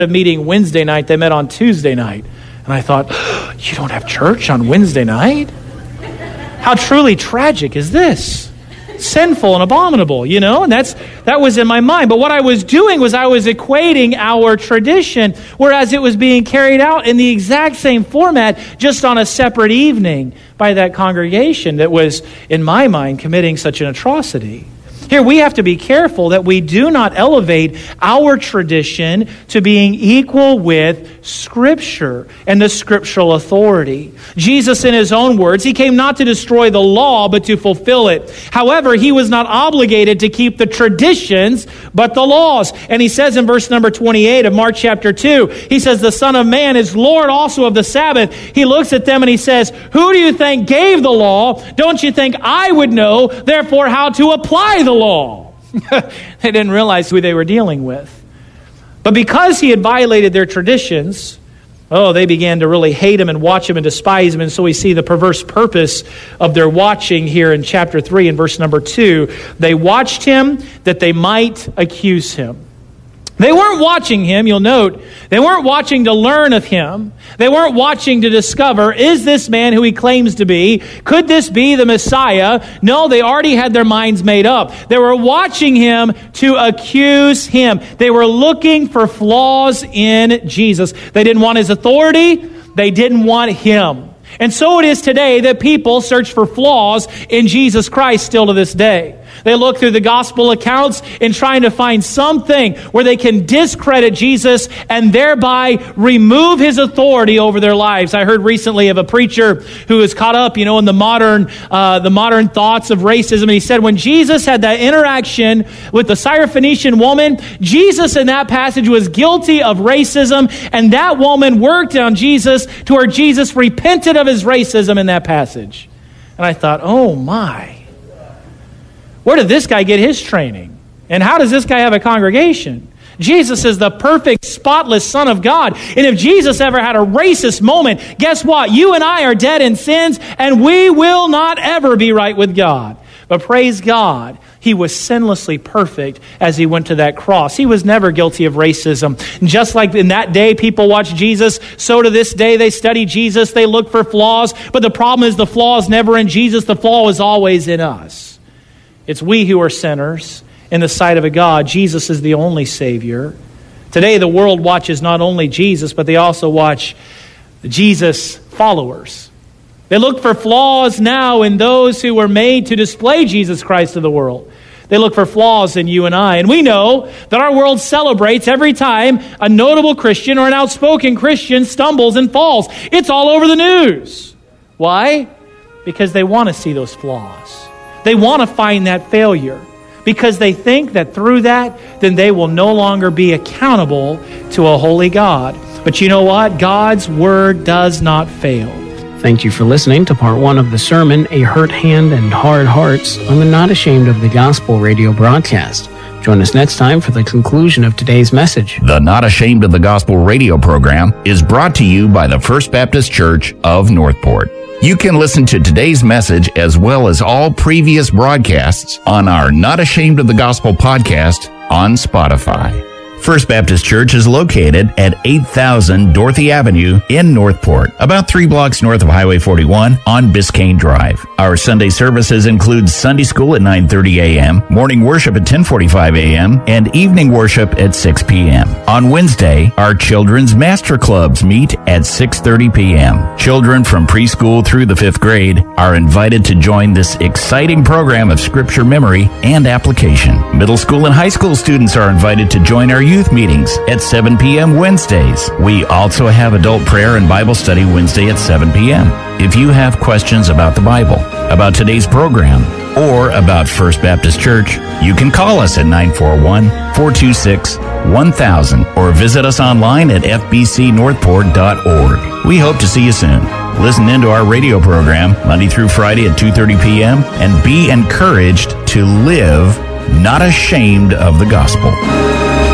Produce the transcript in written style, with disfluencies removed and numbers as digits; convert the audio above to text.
of meeting Wednesday night, they met on Tuesday night. And I thought, you don't have church on Wednesday night? How truly tragic is this? Sinful and abominable, and that was in my mind. But what I was doing was I was equating our tradition, whereas it was being carried out in the exact same format, just on a separate evening by that congregation that was, in my mind, committing such an atrocity. Here, we have to be careful that we do not elevate our tradition to being equal with Scripture and the scriptural authority. Jesus, in his own words, he came not to destroy the law, but to fulfill it. However, he was not obligated to keep the traditions, but the laws. And he says in verse number 28 of Mark chapter 2, he says, the Son of Man is Lord also of the Sabbath. He looks at them and he says, who do you think gave the law? Don't you think I would know, therefore, how to apply the law? They didn't realize who they were dealing with. But because he had violated their traditions, they began to really hate him and watch him and despise him. And so we see the perverse purpose of their watching here in chapter 3 and verse number 2. They watched him that they might accuse him. They weren't watching him, you'll note, they weren't watching to learn of him. They weren't watching to discover, is this man who he claims to be? Could this be the Messiah? No, they already had their minds made up. They were watching him to accuse him. They were looking for flaws in Jesus. They didn't want his authority. They didn't want him. And so it is today that people search for flaws in Jesus Christ still to this day. They look through the gospel accounts in trying to find something where they can discredit Jesus and thereby remove his authority over their lives. I heard recently of a preacher who was caught up, in the modern thoughts of racism. And he said when Jesus had that interaction with the Syrophoenician woman, Jesus in that passage was guilty of racism, and that woman worked on Jesus to where Jesus repented of his racism in that passage. And I thought, oh my. Where did this guy get his training? And how does this guy have a congregation? Jesus is the perfect, spotless Son of God. And if Jesus ever had a racist moment, guess what? You and I are dead in sins, and we will not ever be right with God. But praise God, he was sinlessly perfect as he went to that cross. He was never guilty of racism. And just like in that day, people watched Jesus, so to this day, they study Jesus, they look for flaws. But the problem is the flaw is never in Jesus. The flaw is always in us. It's we who are sinners in the sight of a God. Jesus is the only Savior. Today, the world watches not only Jesus, but they also watch Jesus followers. They look for flaws now in those who were made to display Jesus Christ to the world. They look for flaws in you and I. And we know that our world celebrates every time a notable Christian or an outspoken Christian stumbles and falls. It's all over the news. Why? Because they want to see those flaws. They want to find that failure because they think that through that, then they will no longer be accountable to a holy God. But you know what? God's word does not fail. Thank you for listening to part 1 of the sermon, A Hurt Hand and Hard Hearts, on the Not Ashamed of the Gospel radio broadcast. Join us next time for the conclusion of today's message. The Not Ashamed of the Gospel radio program is brought to you by the First Baptist Church of Northport. You can listen to today's message as well as all previous broadcasts on our Not Ashamed of the Gospel podcast on Spotify. First Baptist Church is located at 8000 Dorothy Avenue in Northport, about 3 blocks north of Highway 41 on Biscayne Drive. Our Sunday services include Sunday school at 9:30 a.m., morning worship at 10:45 a.m., and evening worship at 6 p.m. On Wednesday, our children's master clubs meet at 6:30 p.m. Children from preschool through the 5th grade are invited to join this exciting program of scripture memory and application. Middle school and high school students are invited to join our youth meetings at 7 p.m. Wednesdays. We also have adult prayer and Bible study Wednesday at 7 p.m. If you have questions about the Bible, about today's program, or about First Baptist Church, you can call us at 941-426-1000 or visit us online at fbcnorthport.org. We hope to see you soon. Listen into our radio program Monday through Friday at 2:30 p.m. and be encouraged to live not ashamed of the gospel.